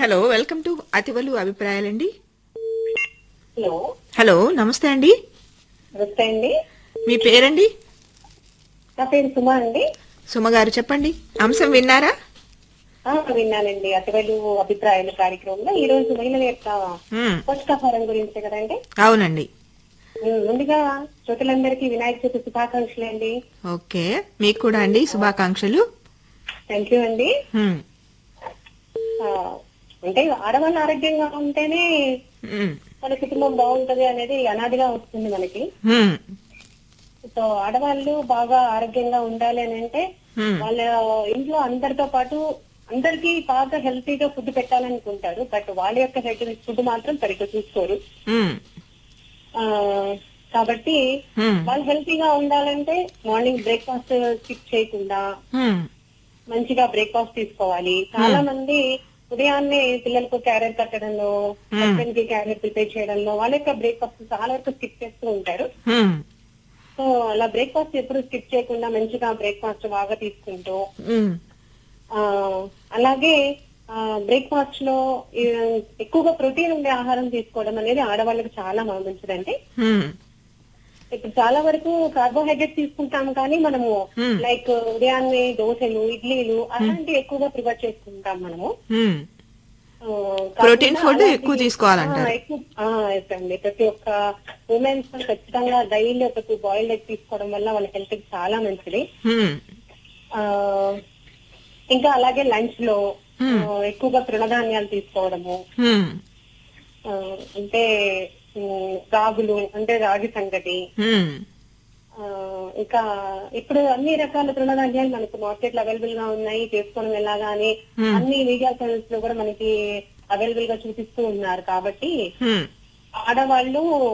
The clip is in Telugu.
Hello welcome to అతివలు అభిప్రాయాలండి. Hello hello నమస్తే అండి. నమస్తే అండి. మీ పేరండి? నా పేరు సుమ అండి. సుమ గారు చెప్పండి, అంశం విన్నారా? విన్నానండి. అతివలు అభిప్రాయాల కార్యక్రమంలో ఈ రోజు మహిళల యొక్క మ్మ్. పౌష్టికాహారం గురించి కదండి. అవునండి. ముందుగా శ్రోతలందరికీ వినాయక చవితి శుభాకాంక్షలు అండి. ఓకే, మీకు కూడా అండి శుభాకాంక్షలు. థ్యాంక్ యూ అండి. మ్మ్. ఆ, అంటే ఆడవాళ్ళు ఆరోగ్యంగా ఉంటేనే మ్మ్. మన కుటుంబం బాగుంటది అనేది అనాదిగా వస్తుంది మనకి. మ్మ్. సో ఆడవాళ్ళు బాగా ఆరోగ్యంగా ఉండాలి అని అంటే మ్మ్. వాళ్ళ ఇంట్లో అందరితో పాటు అందరికి బాగా హెల్తీగా ఫుడ్ పెట్టాలనుకుంటారు. బట్ వాళ్ళ యొక్క ఫుడ్ మాత్రం సరిగ్గా చూసుకోరు. మ్మ్. ఆ కాబట్టి మ్మ్. వాళ్ళు హెల్తీగా ఉండాలంటే మార్నింగ్ బ్రేక్ఫాస్ట్ స్కిప్ చేయకుండా మ్మ్. మంచిగా బ్రేక్ఫాస్ట్ తీసుకోవాలి. చాలా మంది ఉదయాన్నే పిల్లలకు క్యారెట్ కట్టడంలో, హస్బెండ్ కి క్యారెట్ ప్రిపేర్ చేయడంలో వాళ్ళ యొక్క బ్రేక్ఫాస్ట్ చాలా వరకు స్కిప్ చేస్తూ ఉంటారు. మ్మ్. సో అలా బ్రేక్ఫాస్ట్ ఎప్పుడు స్కిప్ చేయకుండా మంచిగా బ్రేక్ఫాస్ట్ బాగా తీసుకుంటూ మ్మ్. అలాగే బ్రేక్ఫాస్ట్ లో ఎక్కువగా ప్రోటీన్ ఉండే ఆహారం తీసుకోవడం అనేది ఆడవాళ్ళకి చాలా మంచిదండి. మ్మ్. ఇప్పుడు చాలా వరకు కార్బోహైడ్రేట్ తీసుకుంటాం కానీ మనము లైక్ ఉదయాన్నే దోశలు, ఇడ్లీలు అలాంటివి ఎక్కువగా ప్రిఫర్ చేసుకుంటాం మనము. మ్మ్. కాకుండా ప్రోటీన్ ఫుడ్ అలాంటి- ఎక్కువ తీసుకోవాలంటారు. ఎస్ అండి. ప్రతి ఒక్క ఉమెన్స్ ఖచ్చితంగా డైలీ ఒక 2 బాయిల్డ్ ఎగ్ తీసుకోవడం వల్ల వాళ్ళ హెల్త్ కి చాలా మంచిది. మ్మ్. ఆ ఇంకా అలాగే లంచ్ లో ఎక్కువగా తృణధాన్యాలు తీసుకోవడము, మ్మ్. అంటే రాగులు అంటే రాగి సంగటి, మ్మ్. ఇంకా ఇప్పుడు అన్ని రకాల తృణధాన్యాలు మనకు మార్కెట్ లో అవైలబుల్ గా ఉన్నాయి. చేసుకోవడం ఎలాగా అని అన్ని మీడియా ఛానల్స్ లో కూడా మనకి అవైలబుల్ గా చూపిస్తూ ఉన్నారు. కాబట్టి మ్మ్. ఆడవాళ్ళు